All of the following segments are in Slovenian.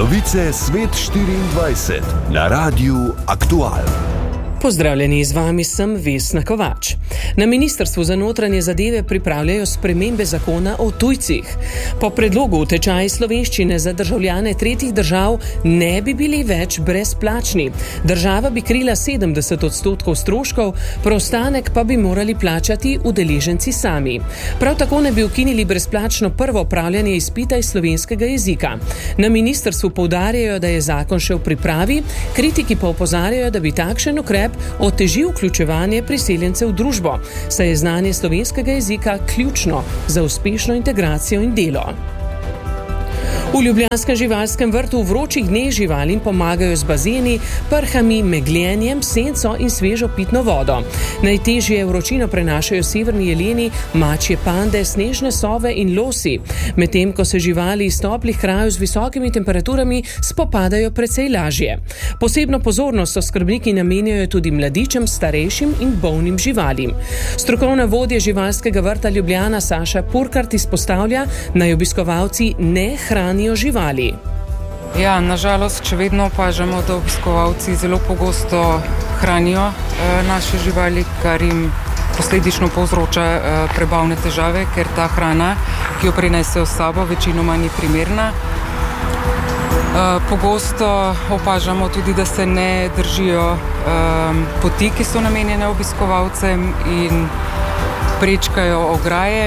Novice Svet 24 na Radiu Aktual. Pozdravljeni, z vami sem Vesna Kovač. Na Ministrstvu za notranje zadeve pripravljajo spremembe zakona o tujcih. Po predlogu tečaji slovenščine za državljane tretjih držav ne bi bili več brezplačni. Država bi krila 70% stroškov, preostanek pa bi morali plačati udeleženci sami. Prav tako ne bi ukinili brezplačno prvo opravljanje izpita iz slovenskega jezika. Na ministrstvu poudarjajo, da je zakon še v pripravi, kritiki pa opozarjajo, da bi takšen ukrep oteži vključevanje priseljencev v družbo, saj je znanje slovenskega jezika ključno za uspešno integracijo in delo. V ljubljanskem živalskem vrtu v vročih dneh živalim pomagajo z bazeni, prhami, megljenjem, senco in svežo pitno vodo. Najtežje vročino prenašajo severni jeleni, mačje pande, snežne sove in losi, medtem ko se živali iz toplih krajev z visokimi temperaturami spopadajo precej lažje. Posebno pozornost oskrbniki namenjajo tudi mladičem, starejšim in bolnim živalim. Strokovna vodja živalskega vrta Ljubljana Saša Purkart izpostavlja, naj obiskovalci ne hranijo živali. Ja, nažalost, še vedno opažamo, da obiskovalci zelo pogosto hranijo naše živali, kar jim posledično povzroča prebavne težave, ker ta hrana, ki jo prinesejo s sabo, večinoma ni primerna. Pogosto opažamo tudi, da se ne držijo poti, ki so namenjene obiskovalcem in prečkajo ograje.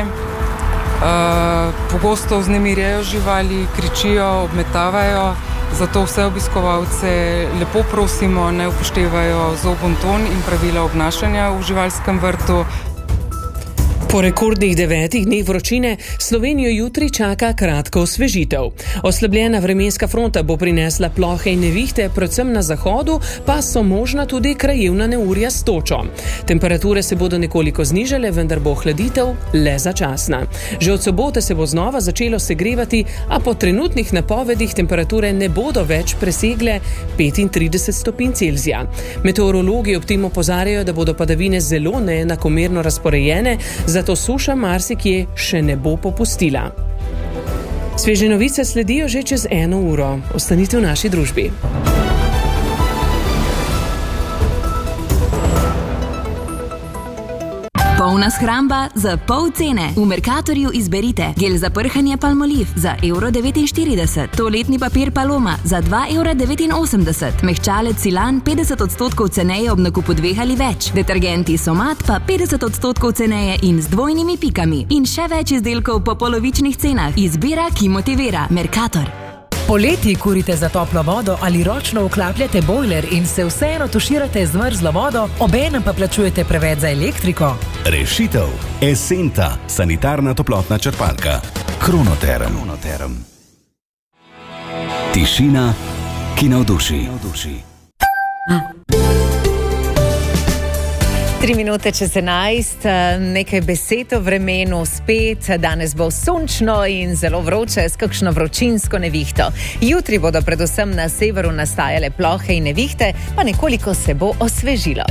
Pogosto vznemirjajo živali, kričijo, obmetavajo, zato vse obiskovalce lepo prosimo, naj upoštevajo zoben ton in pravila obnašanja v živalskem vrtu. Po rekordnih 9 dneh vročine Slovenijo jutri čaka kratka osvežitev. Oslabljena vremenska fronta bo prinesla plohe in nevihte, predvsem na zahodu, pa so možna tudi krajevna neurja s točo. Temperature se bodo nekoliko znižale, vendar bo ohladitev le začasna. Že od sobote se bo znova začelo segrevati, a po trenutnih napovedih temperature ne bodo več presegle 35 stopinj Celzija. Meteorologi ob tem opozarjajo, da bodo padavine zelo neenakomerno razporejene, zato suša marsikje še ne bo popustila. Sveže novice sledijo že čez 1 uro. Ostanite v naši družbi. Polna shramba za pol cene. V Mercatorju izberite gel za prhanje Palmolive za €1,49, toaletni papir Paloma za €2,89, mehčalec Silan 50% ceneje ob nakupu 2 ali več, detergenti Somat pa 50% ceneje in z dvojnimi pikami. In še več izdelkov po polovičnih cenah. Izbira, ki motivira. Mercator. Poleti kurite za toplo vodo ali ročno vklapljate bojler in se vseeno tuširate z mrzlo vodo, obenem pa plačujete preveč za elektriko? Rešitev. Esenta, sanitarna toplotna črpalka. Kronoterm. Tišina, ki navduši. 3 minute čez 11, nekaj besed o vremenu spet. Danes bo sončno in zelo vroče s kakšno vročinsko nevihto. Jutri bodo predvsem na severu nastajale plohe in nevihte, pa nekoliko se bo osvežilo.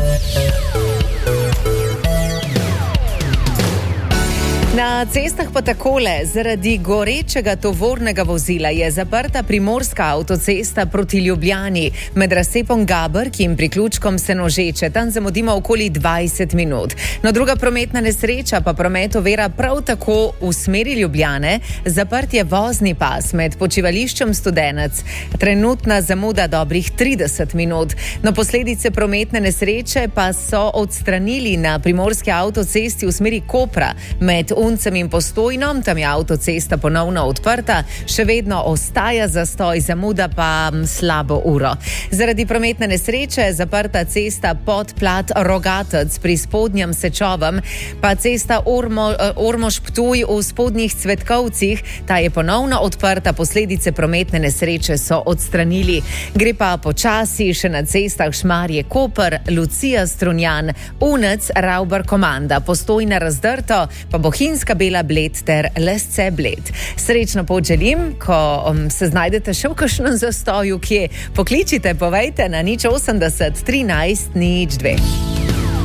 Na cestah pa takole, zaradi gorečega tovornega vozila je zaprta primorska avtocesta proti Ljubljani med razcepom Gabrk in priključkom Senožeče. Tam zamudimo okoli 20 minut. No, druga prometna nesreča pa promet ovira prav tako v smeri Ljubljane. Zaprt je vozni pas med počivališčem Studenec. Trenutna zamuda dobrih 30 minut. No, posledice prometne nesreče pa so odstranili na primorski avtocesti v smeri Kopra med Uncem in Postojnom. Tam je avtocesta ponovno odprta, še vedno ostaja zastoj, zamuda pa slabo uro. Zaradi prometne nesreče je zaprta cesta Podplat Rogatec pri spodnjem Sečovem, pa cesta Ormož-Ptuj v spodnjih Cvetkovcih. Ta je ponovno odprta, posledice prometne nesreče so odstranili. Gre pa počasi še na cestah Šmarje-Koper, Lucija-Strunjan, Unec, Ravbar-Komanda, Postojna Razdrto, pa Bohinjska Bela Bled ter Lesce Bled. Srečno pot želim, ko se znajdete še v kakšnem zastoju, kje pokličite, povejte na 080 13 02.